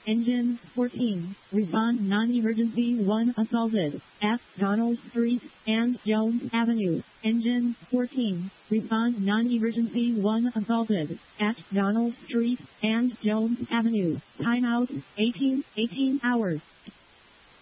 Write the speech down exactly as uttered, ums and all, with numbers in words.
Engine fourteen. Respond non-emergency one assaulted at Donald Street and Jones Avenue. Engine fourteen. Respond non-emergency one assaulted at Donald Street and Jones Avenue. Timeout eighteen, eighteen hours.